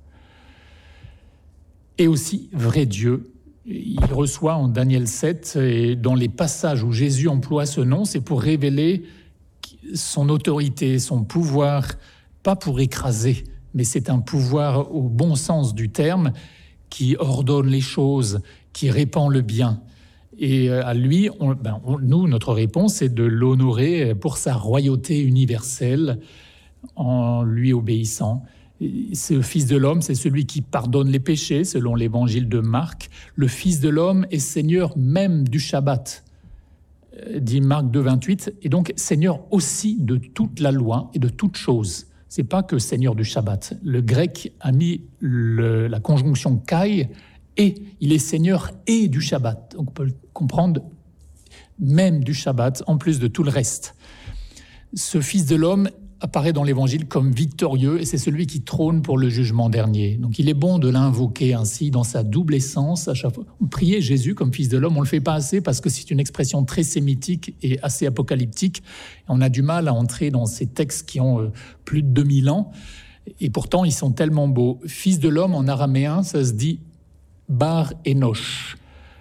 Et aussi vrai Dieu. Il reçoit en Daniel sept, et dans les passages où Jésus emploie ce nom, c'est pour révéler son autorité, son pouvoir, pas pour écraser, mais c'est un pouvoir au bon sens du terme, qui ordonne les choses, qui répand le bien. Et à lui, on, ben, on, nous, notre réponse, c'est de l'honorer pour sa royauté universelle, en lui obéissant. Ce Fils de l'homme, c'est celui qui pardonne les péchés, selon l'évangile de Marc. Le Fils de l'homme est Seigneur même du Shabbat, dit Marc deux vingt-huit, et donc Seigneur aussi de toute la loi et de toute chose. C'est pas que Seigneur du Shabbat. Le grec a mis le, la conjonction kai, et il est Seigneur et du Shabbat. Donc on peut comprendre même du Shabbat, en plus de tout le reste. Ce Fils de l'homme apparaît dans l'Évangile comme victorieux, et c'est celui qui trône pour le jugement dernier. Donc il est bon de l'invoquer ainsi, dans sa double essence. À chaque fois, prier Jésus comme Fils de l'homme, on ne le fait pas assez parce que c'est une expression très sémitique et assez apocalyptique. On a du mal à entrer dans ces textes qui ont plus de deux mille ans, et pourtant ils sont tellement beaux. Fils de l'homme, en araméen, ça se dit Bar Enoch.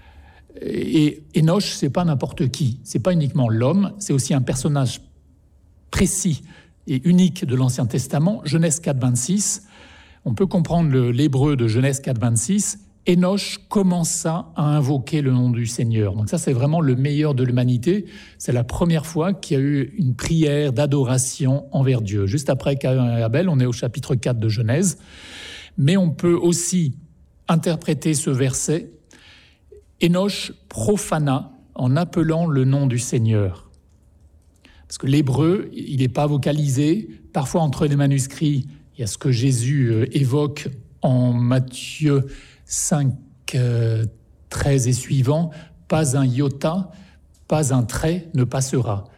Et Enoch, c'est pas n'importe qui, c'est pas uniquement l'homme, c'est aussi un personnage précis et unique de l'Ancien Testament. Genèse quatre vingt-six, on peut comprendre le, l'hébreu de Genèse quatre vingt-six. Enoch commença à invoquer le nom du Seigneur. Donc ça, c'est vraiment le meilleur de l'humanité. C'est la première fois qu'il y a eu une prière d'adoration envers Dieu. Juste après Caïn et Abel, on est au chapitre quatre de Genèse. Mais on peut aussi interpréter ce verset. Enoch profana en appelant le nom du Seigneur. Parce que l'hébreu, il n'est pas vocalisé. Parfois, entre les manuscrits, il y a ce que Jésus évoque en Matthieu cinq, treize et suivant. Pas un iota, pas un trait ne passera.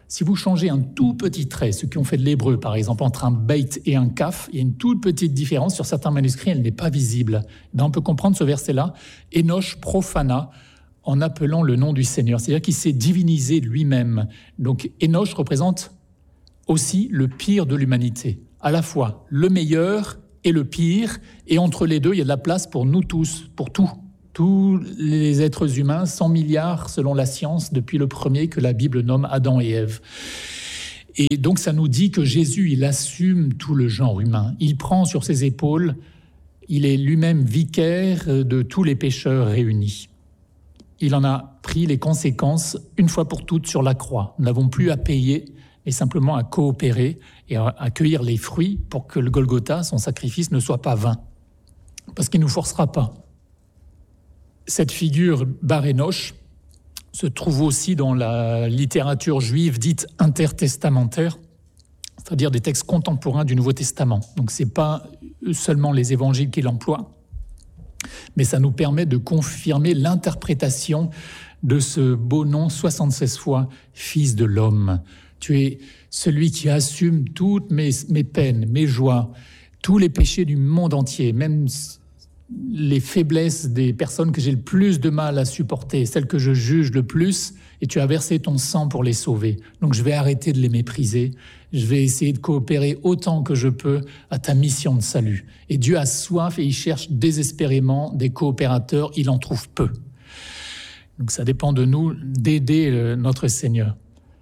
Si vous changez un tout petit trait, ceux qui ont fait de l'hébreu par exemple, entre un beit et un kaf, il y a une toute petite différence. Sur certains manuscrits, elle n'est pas visible. Ben, on peut comprendre ce verset-là. Enoch profana en appelant le nom du Seigneur. C'est-à-dire qu'il s'est divinisé lui-même. Donc Enoch représente aussi le pire de l'humanité. À la fois le meilleur et le pire. Et entre les deux, il y a de la place pour nous tous, pour tout. Tous les êtres humains, cent milliards selon la science, depuis le premier que la Bible nomme Adam et Ève. Et donc ça nous dit que Jésus, il assume tout le genre humain. Il prend sur ses épaules, il est lui-même vicaire de tous les pécheurs réunis. Il en a pris les conséquences une fois pour toutes sur la croix. Nous n'avons plus à payer, mais simplement à coopérer et à accueillir les fruits pour que le Golgotha, son sacrifice, ne soit pas vain. Parce qu'il ne nous forcera pas. Cette figure Bar Enoch se trouve aussi dans la littérature juive dite intertestamentaire, c'est-à-dire des textes contemporains du Nouveau Testament. Donc ce n'est pas seulement les évangiles qu'il emploie, mais ça nous permet de confirmer l'interprétation de ce beau nom soixante-seize fois « Fils de l'homme ». Tu es celui qui assume toutes mes, mes peines, mes joies, tous les péchés du monde entier, même les faiblesses des personnes que j'ai le plus de mal à supporter, celles que je juge le plus, et tu as versé ton sang pour les sauver. Donc je vais arrêter de les mépriser, je vais essayer de coopérer autant que je peux à ta mission de salut. Et Dieu a soif et il cherche désespérément des coopérateurs, il en trouve peu. Donc ça dépend de nous d'aider notre Seigneur.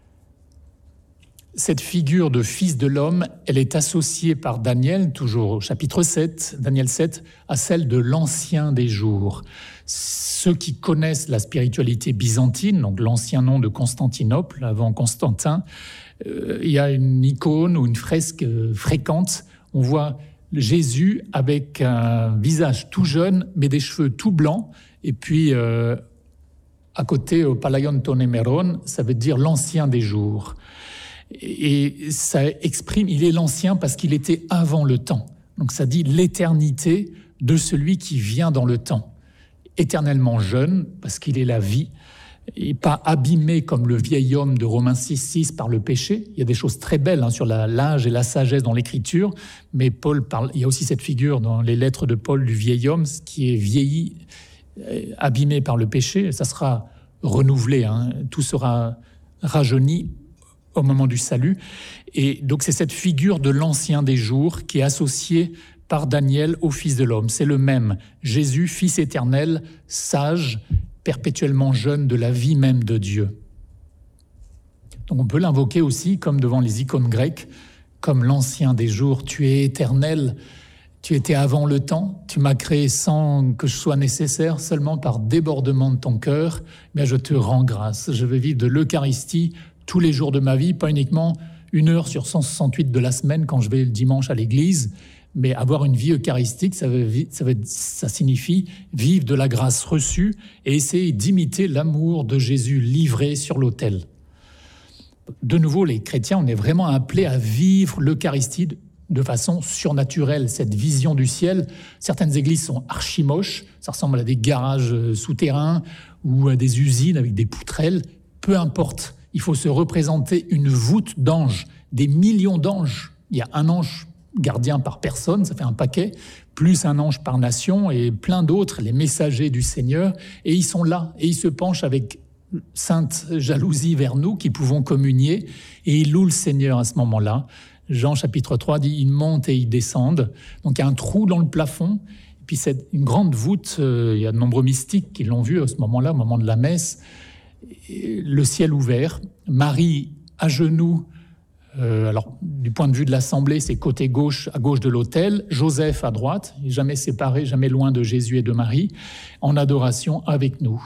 Cette figure de fils de l'homme, elle est associée par Daniel, toujours au chapitre sept, Daniel sept, à celle de l'ancien des jours. Ceux qui connaissent la spiritualité byzantine, donc l'ancien nom de Constantinople, avant Constantin, euh, il y a une icône ou une fresque euh, fréquente. On voit Jésus avec un visage tout jeune, mais des cheveux tout blancs, et puis euh, à côté, au Palaion Tonemeron, ça veut dire l'ancien des jours. Et ça exprime, il est l'ancien parce qu'il était avant le temps. Donc ça dit l'éternité de celui qui vient dans le temps. Éternellement jeune, parce qu'il est la vie, et pas abîmé comme le vieil homme de Romains six six par le péché. Il y a des choses très belles hein, sur la, l'âge et la sagesse dans l'Écriture, mais Paul parle, il y a aussi cette figure dans les lettres de Paul du vieil homme, qui est vieilli, abîmé par le péché. Ça sera renouvelé, hein, tout sera rajeuni au moment du salut. Et donc c'est cette figure de l'ancien des jours qui est associée par Daniel au Fils de l'homme. C'est le même, Jésus, Fils éternel, sage, perpétuellement jeune de la vie même de Dieu. Donc on peut l'invoquer aussi, comme devant les icônes grecques, comme l'ancien des jours. Tu es éternel, tu étais avant le temps, tu m'as créé sans que je sois nécessaire, seulement par débordement de ton cœur. Mais je te rends grâce. Je vais vivre de l'Eucharistie tous les jours de ma vie, pas uniquement une heure sur cent soixante-huit de la semaine quand je vais le dimanche à l'église, mais avoir une vie eucharistique, ça, veut, ça, veut, ça signifie vivre de la grâce reçue et essayer d'imiter l'amour de Jésus livré sur l'autel. De nouveau, les chrétiens, on est vraiment appelés à vivre l'Eucharistie de façon surnaturelle, cette vision du ciel. Certaines églises sont archi-moches, ça ressemble à des garages souterrains ou à des usines avec des poutrelles, peu importe. Il faut se représenter une voûte d'anges, des millions d'anges. Il y a un ange gardien par personne, ça fait un paquet, plus un ange par nation et plein d'autres, les messagers du Seigneur. Et ils sont là, et ils se penchent avec sainte jalousie vers nous qui pouvons communier, et ils louent le Seigneur à ce moment-là. Jean chapitre trois dit « Ils montent et ils descendent ». Donc il y a un trou dans le plafond, et puis c'est une grande voûte. Euh, il y a de nombreux mystiques qui l'ont vu à ce moment-là, au moment de la messe. Le ciel ouvert, Marie à genoux, euh, alors du point de vue de l'assemblée, c'est côté gauche, à gauche de l'autel, Joseph à droite, jamais séparé, jamais loin de Jésus et de Marie, en adoration avec nous.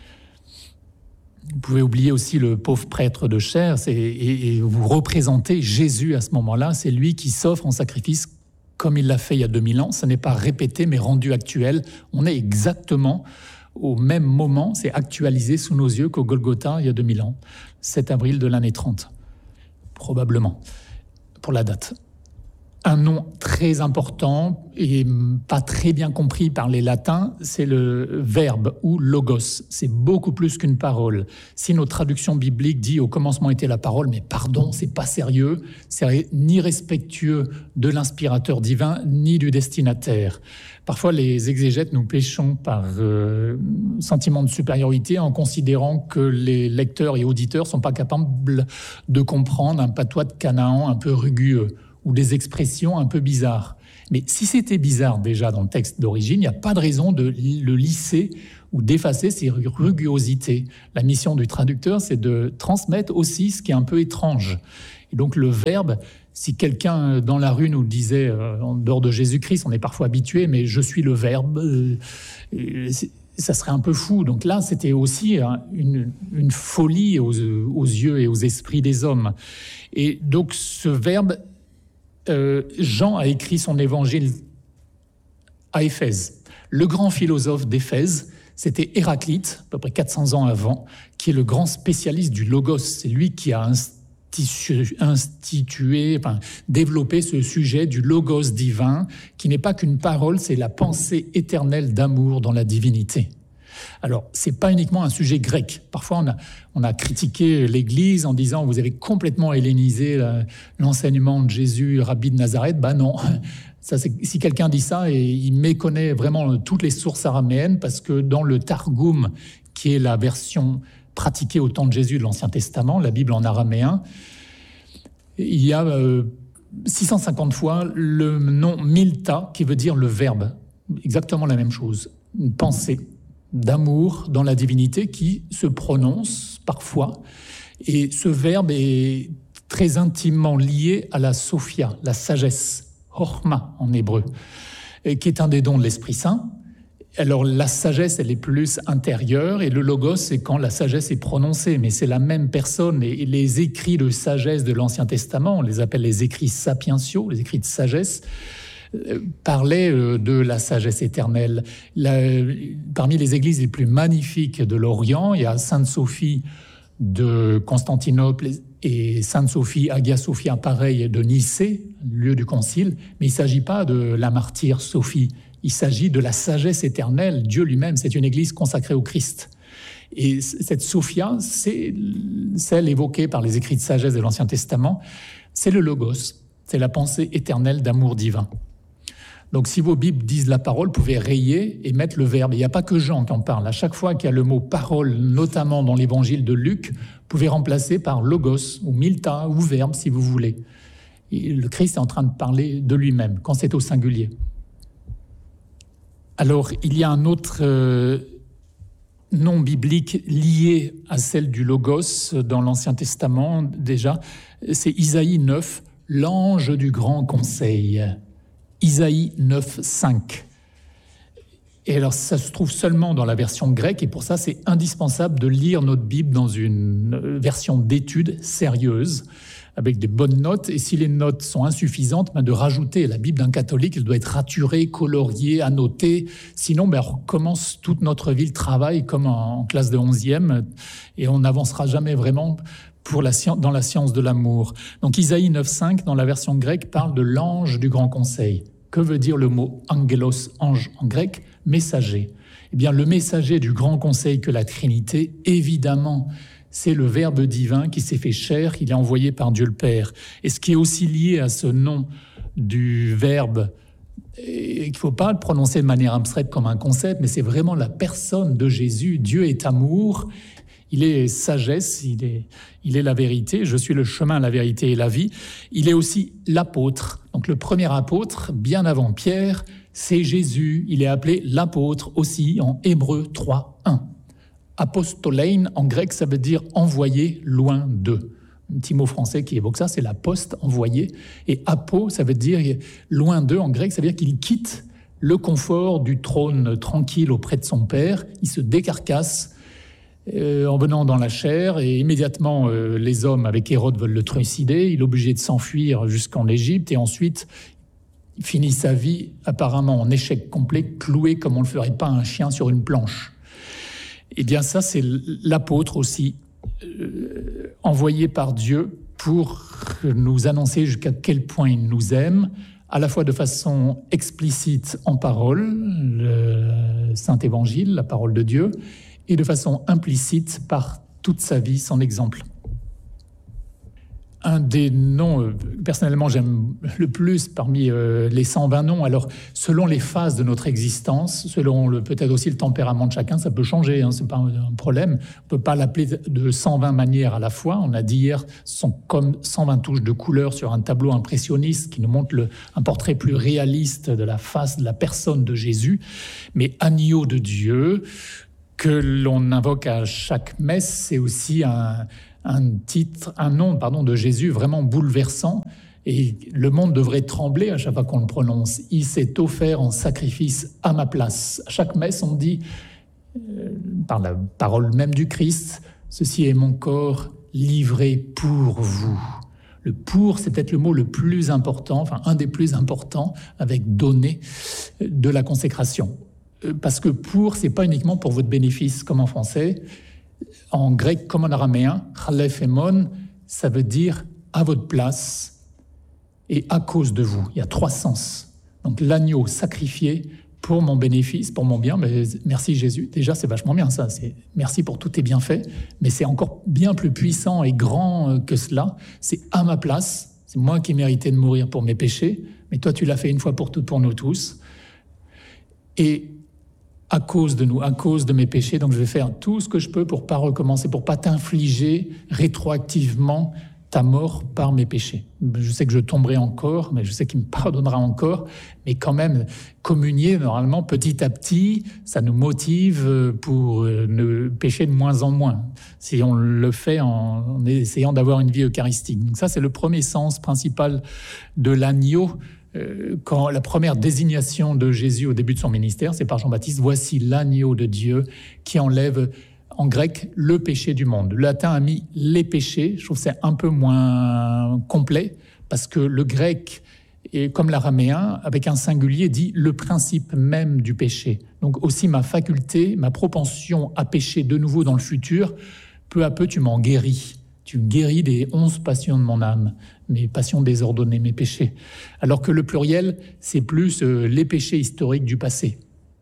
Vous pouvez oublier aussi le pauvre prêtre de chair, c'est, et, et vous représentez Jésus à ce moment-là, c'est lui qui s'offre en sacrifice comme il l'a fait il y a deux mille ans, ça n'est pas répété mais rendu actuel, on est exactement au même moment, c'est actualisé sous nos yeux qu'au Golgotha il y a deux mille ans, sept avril de l'année trente, probablement, pour la date. Un nom très important et pas très bien compris par les latins, c'est le verbe ou logos. C'est beaucoup plus qu'une parole. Si notre traduction biblique dit « au commencement était la parole », mais pardon, c'est pas sérieux, c'est ni respectueux de l'inspirateur divin, ni du destinataire. Parfois, les exégètes, nous péchons par euh, sentiment de supériorité en considérant que les lecteurs et auditeurs sont pas capables de comprendre un patois de Canaan un peu rugueux ou des expressions un peu bizarres. Mais si c'était bizarre déjà dans le texte d'origine, il n'y a pas de raison de le lisser ou d'effacer ces ruguosités. La mission du traducteur, c'est de transmettre aussi ce qui est un peu étrange. Et donc le verbe, si quelqu'un dans la rue nous disait, euh, en dehors de Jésus-Christ, on est parfois habitué, mais je suis le verbe, euh, ça serait un peu fou. Donc là, c'était aussi hein, une, une folie aux, aux yeux et aux esprits des hommes. Et donc ce verbe, Euh, Jean a écrit son évangile à Éphèse. Le grand philosophe d'Éphèse, c'était Héraclite, à peu près quatre cents ans avant, qui est le grand spécialiste du logos. C'est lui qui a institué, institué enfin, développé ce sujet du logos divin, qui n'est pas qu'une parole, c'est la pensée éternelle d'amour dans la divinité. Alors, ce n'est pas uniquement un sujet grec. Parfois, on a, on a critiqué l'Église en disant « vous avez complètement hellénisé l'enseignement de Jésus, Rabbi de Nazareth ». Ben non, ça, c'est, si quelqu'un dit ça, et il méconnaît vraiment toutes les sources araméennes, parce que dans le Targum, qui est la version pratiquée au temps de Jésus de l'Ancien Testament, la Bible en araméen, il y a euh, six cent cinquante fois le nom « milta » qui veut dire le verbe. Exactement la même chose, une pensée d'amour dans la divinité qui se prononce parfois. Et ce verbe est très intimement lié à la sophia, la sagesse, chorma en hébreu, qui est un des dons de l'Esprit Saint. Alors la sagesse, elle est plus intérieure, et le logos, c'est quand la sagesse est prononcée, mais c'est la même personne. Et les écrits de sagesse de l'Ancien Testament, on les appelle les écrits sapientiaux, les écrits de sagesse, parlait de la sagesse éternelle. La, parmi les églises les plus magnifiques de l'Orient, il y a Sainte Sophie de Constantinople et Sainte Sophie, Hagia Sophia, pareil, de Nicée, lieu du concile, mais il ne s'agit pas de la martyre Sophie, il s'agit de la sagesse éternelle. Dieu lui-même, c'est une église consacrée au Christ. Et cette Sophia, c'est celle évoquée par les écrits de sagesse de l'Ancien Testament, c'est le Logos, c'est la pensée éternelle d'amour divin. Donc si vos Bibles disent la parole, vous pouvez rayer et mettre le verbe. Il n'y a pas que Jean qui en parle. À chaque fois qu'il y a le mot parole, notamment dans l'évangile de Luc, vous pouvez remplacer par logos ou milta ou verbe si vous voulez. Et le Christ est en train de parler de lui-même quand c'est au singulier. Alors il y a un autre euh, nom biblique lié à celle du logos dans l'Ancien Testament déjà, c'est Isaïe neuf, l'ange du grand conseil. Isaïe neuf, cinq. Et alors, ça se trouve seulement dans la version grecque, et pour ça, c'est indispensable de lire notre Bible dans une version d'étude sérieuse, avec des bonnes notes, et si les notes sont insuffisantes, ben de rajouter. La Bible d'un catholique, elle doit être raturée, coloriée, annotée, sinon ben, on recommence toute notre vie, le travail, comme en classe de onzième, et on n'avancera jamais vraiment pour la science, dans la science de l'amour. Donc Isaïe neuf, cinq, dans la version grecque, parle de l'ange du grand conseil. Que veut dire le mot angelos, ange en grec? Messager. Eh bien, le messager du grand conseil que la Trinité, évidemment, c'est le Verbe divin qui s'est fait chair, il est envoyé par Dieu le Père. Et ce qui est aussi lié à ce nom du Verbe, et qu'il ne faut pas le prononcer de manière abstraite comme un concept, mais c'est vraiment la personne de Jésus. Dieu est amour, il est sagesse, il est, il est la vérité. Je suis le chemin, la vérité et la vie. Il est aussi l'apôtre. Donc le premier apôtre, bien avant Pierre, c'est Jésus. Il est appelé l'apôtre aussi en Hébreux trois, un. Apostolein, en grec, ça veut dire envoyé loin d'eux. Un petit mot français qui évoque ça, c'est la poste, envoyé. Et apo, ça veut dire loin d'eux, en grec, ça veut dire qu'il quitte le confort du trône tranquille auprès de son Père. Il se décarcasse Euh, en venant dans la chair, et immédiatement euh, les hommes avec Hérode veulent le trucider, il est obligé de s'enfuir jusqu'en Égypte, et ensuite il finit sa vie apparemment en échec complet, cloué comme on ne le ferait pas un chien sur une planche. Et bien ça, c'est l'apôtre aussi, euh, envoyé par Dieu pour nous annoncer jusqu'à quel point il nous aime, à la fois de façon explicite en parole, le Saint-Évangile, la parole de Dieu, et de façon implicite par toute sa vie, son exemple. Un des noms, euh, personnellement, j'aime le plus parmi euh, les cent vingt noms. Alors, selon les phases de notre existence, selon le, peut-être aussi le tempérament de chacun, ça peut changer, hein, c'est pas un, un problème. On ne peut pas l'appeler de cent vingt manières à la fois. On a dit hier, ce sont comme cent vingt touches de couleurs sur un tableau impressionniste qui nous montre le, un portrait plus réaliste de la face, de la personne de Jésus. Mais agneau de Dieu, que l'on invoque à chaque messe, c'est aussi un... un titre, un nom, pardon, de Jésus vraiment bouleversant, et le monde devrait trembler à chaque fois qu'on le prononce. Il s'est offert en sacrifice à ma place. À chaque messe, on dit, euh, par la parole même du Christ, ceci est mon corps livré pour vous. Le pour, c'est peut-être le mot le plus important, enfin un des plus importants, avec donner, de la consécration. Parce que pour, c'est pas uniquement pour votre bénéfice, comme en français. En grec comme en araméen, chalefemon, ça veut dire à votre place et à cause de vous. Il y a trois sens. Donc l'agneau sacrifié pour mon bénéfice, pour mon bien. Mais merci Jésus. Déjà, c'est vachement bien ça. C'est merci pour tous tes bienfaits. Mais c'est encore bien plus puissant et grand que cela. C'est à ma place. C'est moi qui méritais de mourir pour mes péchés. Mais toi, tu l'as fait une fois pour toutes pour nous tous. Et à cause de nous, à cause de mes péchés, donc je vais faire tout ce que je peux pour ne pas recommencer, pour ne pas t'infliger rétroactivement ta mort par mes péchés. Je sais que je tomberai encore, mais je sais qu'il me pardonnera encore, mais quand même, communier, normalement, petit à petit, ça nous motive pour ne pécher de moins en moins, si on le fait en, en essayant d'avoir une vie eucharistique. Donc ça, c'est le premier sens principal de l'agneau. Quand la première désignation de Jésus au début de son ministère, c'est par Jean-Baptiste, « Voici l'agneau de Dieu qui enlève » en grec le péché du monde. Le latin a mis les péchés, je trouve que c'est un peu moins complet, parce que le grec, et comme l'araméen, avec un singulier, dit le principe même du péché. Donc aussi ma faculté, ma propension à pécher de nouveau dans le futur, peu à peu tu m'en guéris. Tu me guéris des onze passions de mon âme, mes passions désordonnées, mes péchés. Alors que le pluriel, c'est plus euh, les péchés historiques du passé.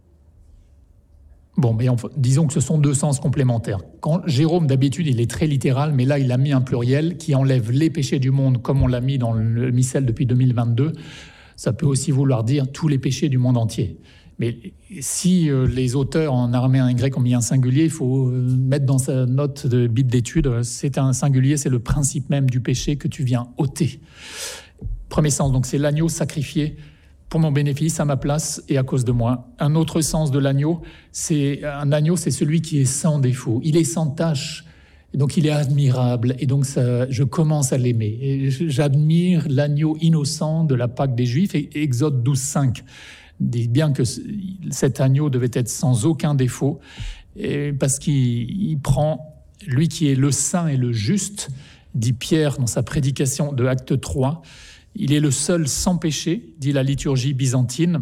Bon, mais enfin, disons que ce sont deux sens complémentaires. Quand Jérôme, d'habitude, il est très littéral, mais là, il a mis un pluriel qui enlève les péchés du monde, comme on l'a mis dans le missel depuis deux mille vingt-deux. Ça peut aussi vouloir dire tous les péchés du monde entier. Mais si euh, les auteurs en araméen et grec ont mis un singulier, il faut euh, mettre dans sa note de Bible d'études, c'est un singulier, c'est le principe même du péché que tu viens ôter. Premier sens, donc c'est l'agneau sacrifié pour mon bénéfice, à ma place et à cause de moi. Un autre sens de l'agneau, c'est un agneau, c'est celui qui est sans défaut. Il est sans tache, et donc il est admirable, et donc ça, je commence à l'aimer. Et j'admire l'agneau innocent de la Pâque des Juifs, et Exode douze cinq dit bien que cet agneau devait être sans aucun défaut, parce qu'il prend, lui qui est le saint et le juste, dit Pierre dans sa prédication de Acte trois, il est le seul sans péché, dit la liturgie byzantine.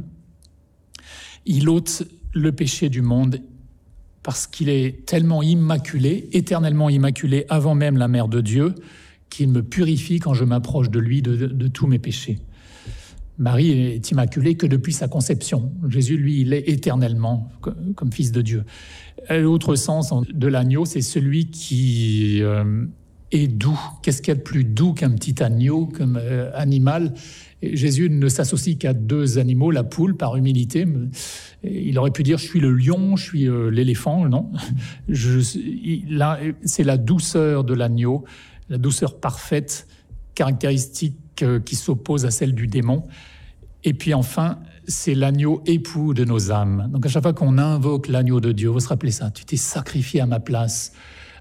Il ôte le péché du monde parce qu'il est tellement immaculé, éternellement immaculé avant même la mère de Dieu, qu'il me purifie quand je m'approche de lui de, de, de tous mes péchés. Marie est immaculée que depuis sa conception. Jésus, lui, il est éternellement comme, comme fils de Dieu. L'autre sens de l'agneau, c'est celui qui euh, est doux. Qu'est-ce qu'il y a de plus doux qu'un petit agneau, comme euh, animal ? Et Jésus ne s'associe qu'à deux animaux, la poule par humilité. Il aurait pu dire « je suis le lion, je suis euh, l'éléphant ». Non, je, il, là, c'est la douceur de l'agneau, la douceur parfaite, caractéristique euh, qui s'oppose à celle du démon. Et puis enfin, c'est l'agneau époux de nos âmes. Donc à chaque fois qu'on invoque l'agneau de Dieu, vous vous rappelez ça, tu t'es sacrifié à ma place.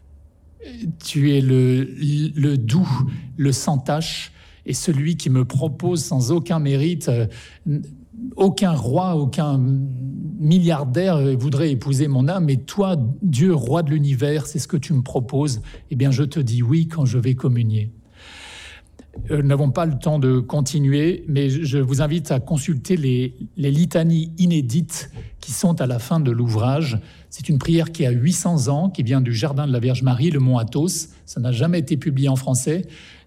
Tu es le, le doux, le sans tache, et celui qui me propose sans aucun mérite, euh, aucun roi, aucun milliardaire voudrait épouser mon âme, mais toi, Dieu, roi de l'univers, c'est ce que tu me proposes. Eh bien, je te dis oui quand je vais communier. Nous n'avons pas le temps de continuer, mais je vous invite à consulter les, les litanies inédites qui sont à la fin de l'ouvrage. C'est une prière qui a huit cents ans, qui vient du Jardin de la Vierge Marie, le mont Athos. Ça n'a jamais été publié en français.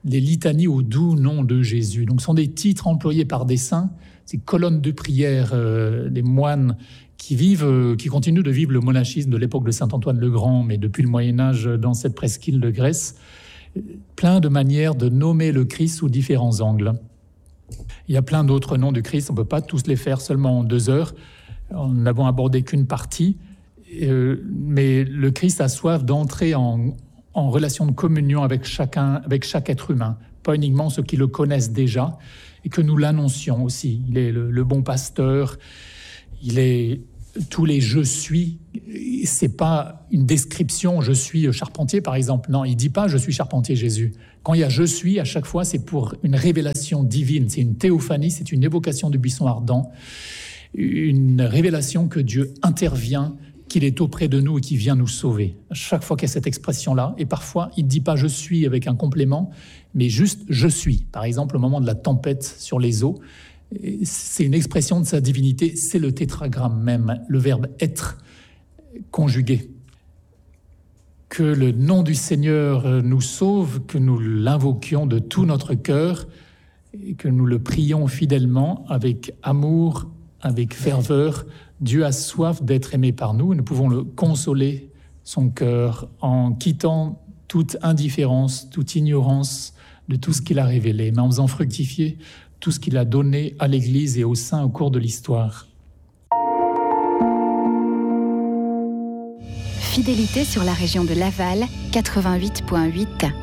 les litanies au doux nom de Jésus. Donc, ce sont des titres employés par des saints, ces colonnes de prière euh, des moines qui vivent, euh, qui continuent de vivre le monachisme de l'époque de saint Antoine le Grand, mais depuis le Moyen-Âge dans cette presqu'île de Grèce. Plein de manières de nommer le Christ sous différents angles. Il y a plein d'autres noms du Christ, on ne peut pas tous les faire seulement en deux heures. En n'avons abordé qu'une partie, euh, mais le Christ a soif d'entrer en, en relation de communion avec chacun, avec chaque être humain, pas uniquement ceux qui le connaissent déjà, et que nous l'annoncions aussi. Il est le, le bon pasteur, il est tous les « je suis ». C'est pas une description « je suis charpentier » par exemple. Non, il dit pas « je suis charpentier Jésus ». Quand il y a « je suis », à chaque fois, c'est pour une révélation divine. C'est une théophanie, c'est une évocation du buisson ardent, une révélation que Dieu intervient, qu'il est auprès de nous et qu'il vient nous sauver. À chaque fois qu'il y a cette expression-là, et parfois, il ne dit pas « je suis » avec un complément, mais juste « je suis ». Par exemple, au moment de la tempête sur les eaux, c'est une expression de sa divinité, c'est le tétragramme même, le verbe « être » conjugué. Que le nom du Seigneur nous sauve, que nous l'invoquions de tout notre cœur et que nous le prions fidèlement avec amour, avec ferveur. Dieu a soif d'être aimé par nous et nous pouvons le consoler, son cœur, en quittant toute indifférence, toute ignorance de tout ce qu'il a révélé, mais en faisant fructifier tout ce qu'il a donné à l'Église et aux saints au cours de l'histoire. Fidélité sur la région de Laval, quatre-vingt-huit virgule huit.